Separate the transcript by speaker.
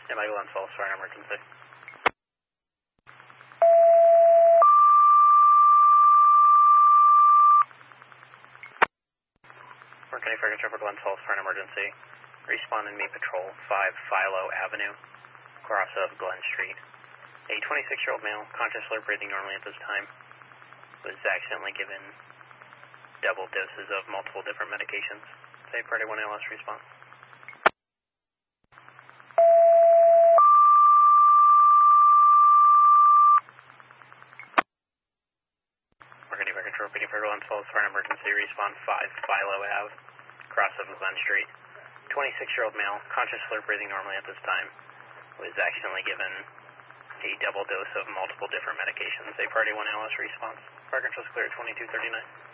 Speaker 1: Michael on Falls for an emergency. Orange County Fire Control for Glen Falls for an emergency. Respond and meet Patrol 5 Philo Avenue, cross of Glen Street. A 26-year-old male, conscious, alert, breathing normally at this time, was accidentally given double doses of multiple different medications. Say Party 1 ALS response. Orange County Fire Control, PD for Glen Falls for an emergency. Respond 5 Philo Ave, cross of Glen Street. 26-year-old male, conscious, alert, breathing normally at this time, was accidentally given a double dose of multiple different medications. A Party 1 ALS response. Fire Control's clear at 2239.